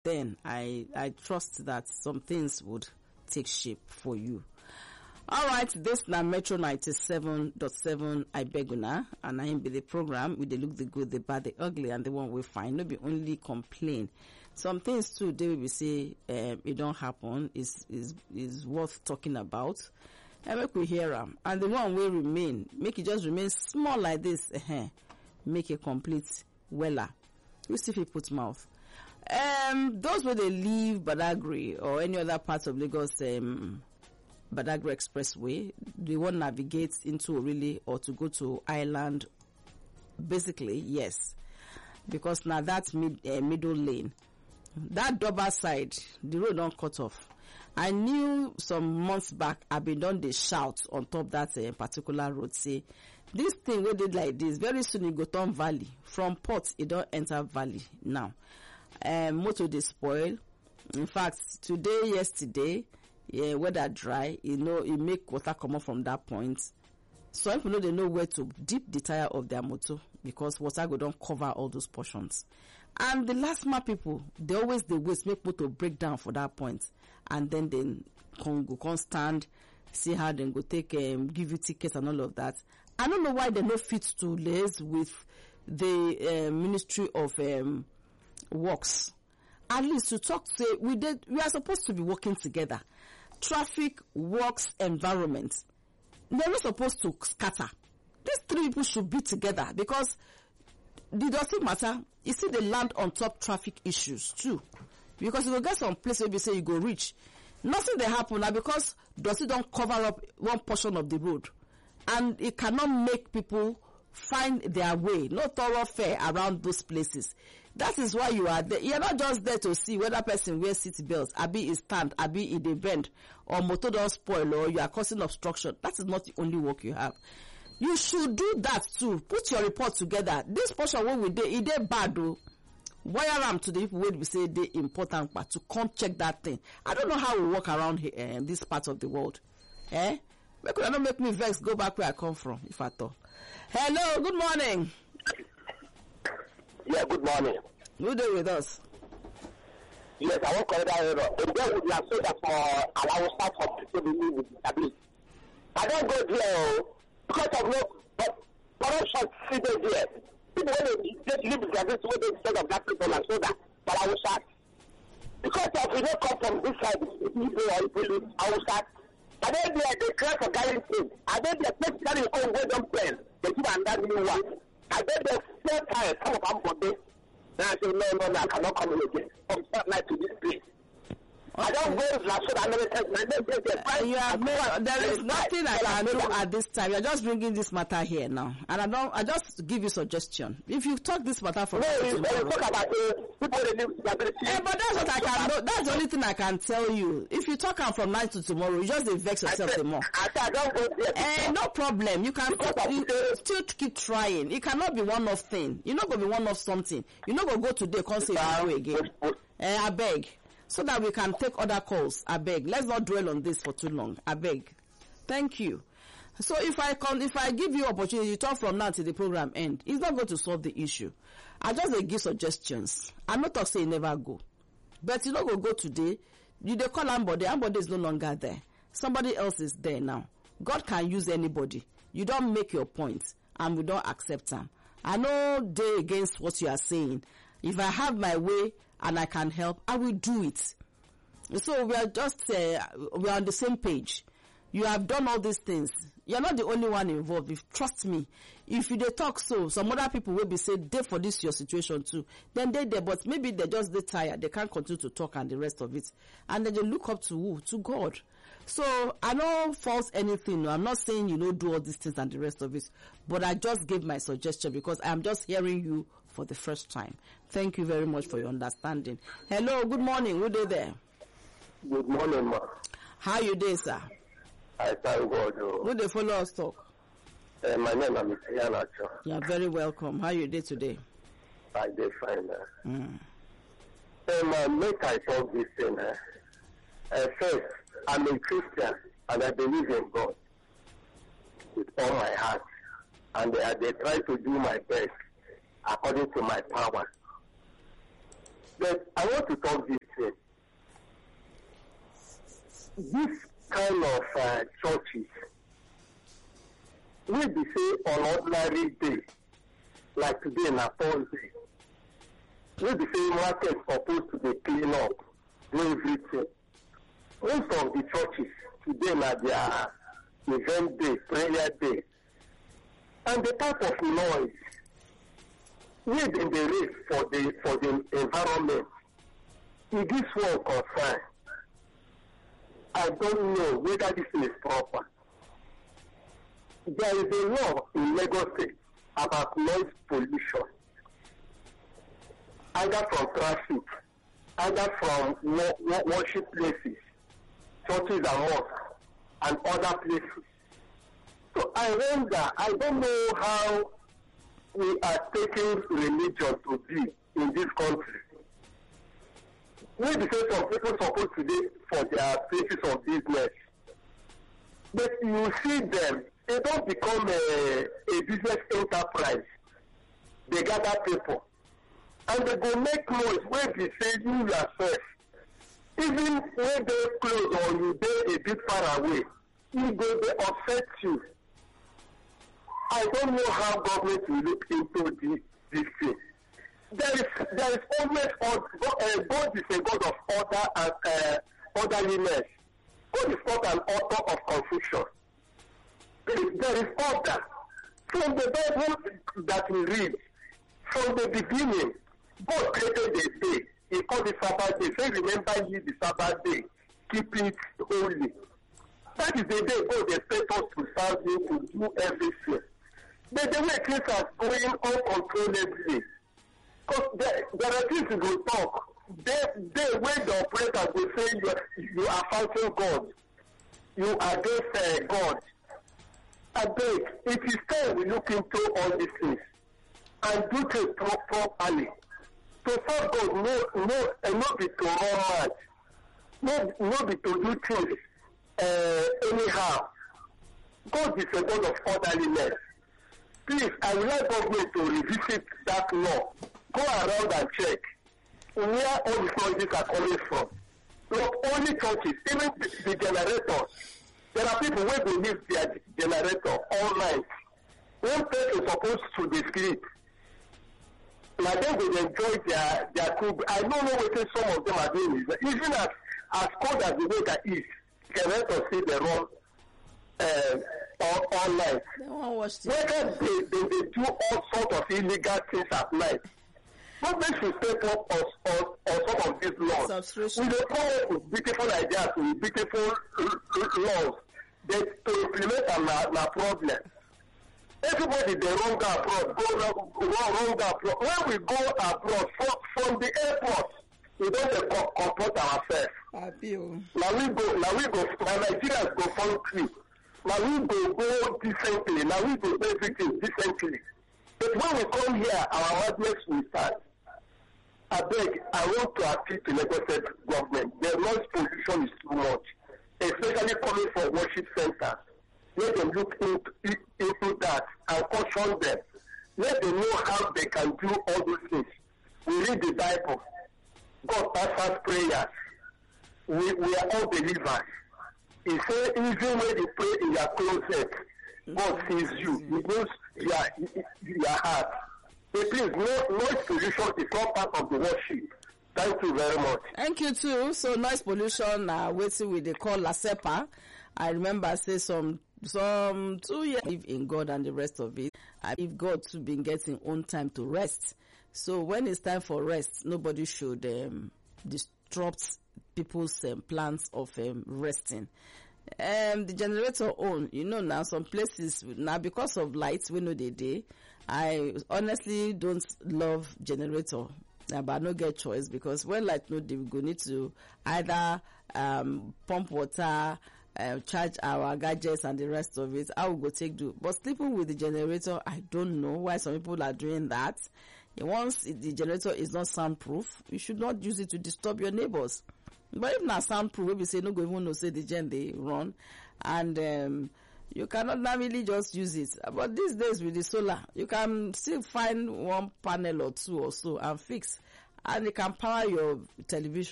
then I trust that some things would take shape for you. All right, this na Metro 97.7 Ibeguna, and I be the program with the look, the good, the bad, the ugly, and the one we find. No be only complain. Some things too, they will say it don't happen is worth talking about. And make we hear them, and the one will remain. Make it just remain small like this. Make a complete weller. We see if he puts mouth. Those where they leave Badagry or any other parts of Lagos, Badagry Expressway, they want to navigate into Orili or to go to Island. Basically, yes, because now that's middle lane. That double side, the road don't cut off. I knew some months back I've been done the shout on top that particular road, say this thing we did like this, very soon it go turn valley. From port it don't enter valley now. Motor they spoil. In fact, yesterday, weather dry, it make water come up from that point. So people know they know where to dip the tire of their motor because water go don't cover all those portions. And the last mile people, they always wait make motor break down for that point, and then they can stand, see how they go take give you tickets and all of that. I don't know why they no fit to liaise with the Ministry of Works. At least to talk to say we are supposed to be working together. Traffic, works, environment. They're not supposed to scatter. These three people should be together because the doesn't matter. You see, they land on top traffic issues too. Because you will get some place where you say you go reach. Nothing they happen now because does it don't cover up one portion of the road. And it cannot make people find their way, no thoroughfare around those places. That is why you are there. You're not just there to see whether person wears seat belts, abi is stand, abi it dey bend, or motor don't spoil, or you are causing obstruction. That is not the only work you have. You should do that too. Put your report together. This portion where we dey, it dey bad though. Wire them to the people where we say they important part to come check that thing. I don't know how we walk around here, this part of the world. Make not make me vex go back where I come from, if I thought. Hello, good morning. Yeah, good morning. Who there with us? Yes, I want to call that. The girl would have said that for our staff of people with disability. I don't go there because of no corruption sitting there. People when they just live with this way they instead of black people and so that, but I will start. Because of we don't come from this side, people I will start. I don't they cry for guidance things. I don't they take carry on where them plans. They keep on that new one. I bet the third time some of them for this. Now I say no, I cannot come in again. From that night to this place. I don't go last so that you have made, there is nothing I can do at this time. You're just bringing this matter here now, and I just give you suggestion. If you talk this matter from tomorrow, talk about people but that's what I can do. That's the only thing I can tell you. If you talk out from night to tomorrow, you just vex yourself the more. I don't go there. No problem. You can still keep trying. It cannot be one off thing. You're not gonna be one off something. You're not gonna go today, can't say you again. I beg. So that we can take other calls. I beg. Let's not dwell on this for too long. I beg. Thank you. So if I give you opportunity, you talk from now till the program end, it's not going to solve the issue. I just give suggestions. I'm not talking say never go. But you don't go today. You they call Ambode. Ambode is no longer there. Somebody else is there now. God can use anybody. You don't make your point and we don't accept them. I know they against what you are saying. If I have my way and I can help, I will do it. So we are just, we are on the same page. You have done all these things. You're not the only one involved. Trust me. If you talk so, some other people will be saying, they for this your situation too. Then they there, but maybe they're just tired. They can't continue to talk and the rest of it. And then they look up to who? To God. So I don't false anything. I'm not saying do all these things and the rest of it. But I just gave my suggestion because I'm just hearing you for the first time. Thank you very much for your understanding. Hello, good morning. Who they there? Good morning, ma. How you doing, sir? I thank God. Who they follow us talk? My name is Mr. You are very welcome. How you doing today? I did fine. Make I talk this thing. First, I'm a Christian and I believe in God with all my heart. And they try to do my best according to my power. But I want to talk this thing. This kind of churches, we be say on ordinary day, like today na Thursday, we be say market supposed to be clean up, do everything. Most of the churches today na their event day, prayer day, and the type of noise wey dem dey raise for the environment, e this one concern. I don't know whether this is proper. There is a law in Lagos State about noise pollution, either from traffic, either from worship places, churches and mosques, and other places. So I wonder, I don't know how we are taking religion to be in this country. Maybe say some people supposed to be for their places of business, but you see them, they don't become a business enterprise. They gather people, and they go make noise where they say you yourself, even when they close or you dey a bit far away, you go they upset you. I don't know how government will look into this thing. There is always God is a God of order and orderliness. God is not an author of confusion. There is order. From the Bible that we read, from the beginning, God created a day. He called it Sabbath day. Say, remember ye the Sabbath day. Keep it holy. That is the day God expects us to serve Him, to do everything. But the way things are going uncontrollably, because there are things you will talk. They when the operator will say you are fighting God, you are against God. I beg, it is time we look into all these things and do things properly. To serve God, not be to run mad, not be to do things anyhow. God is a God of orderliness. Please, I would like government to revisit that law. Go around and check where all the noises are coming from. Not only churches, even the generators. There are people where they leave their generator all night. One person is supposed to be asleep. Now they will enjoy their food. I don't know what some of them are doing. Even as cold as the weather is, generators say they run all night. Whether they do all sorts of illegal things at night. Government should step up on some of these laws. We don't come up with beautiful ideas, with beautiful laws, that to implement them na problem. Everybody they run go abroad, run go abroad. When we go abroad from the airport, we don't comport ourselves. Now we go. Now Nigerians go country. Now we go decently. Now we do everything decently. But when we come here, our madness will start. I beg, I want to appeal to Lagos State government. The noise pollution is too much, especially coming from worship centers. Let them look into that and caution them. Let them know how they can do all those things. We read the Bible. God answers prayers. We are all believers. He said, even when you pray in your closet, God sees you. He knows your heart. But please, noise pollution is not part of the worship. Thank you very much. Thank you too. So noise pollution, waiting with the call LASEPA. I remember say some 2 years in God and the rest of it. If God to been getting own time to rest. So when it's time for rest, nobody should disrupt people's plans of resting. The generator on, now some places now because of lights we know they day. I honestly don't love generator, but I no get choice because when light no dey, we go need to either pump water, charge our gadgets and the rest of it. How we go take do? But sleeping with the generator, I don't know why some people are doing that. Once the generator is not soundproof, you should not use it to disturb your neighbors. But if not soundproof, we say no go even know say the gen they run, and you cannot now really just use it. But these days with the solar, you can still find one panel or two or so and fix and it can power your television.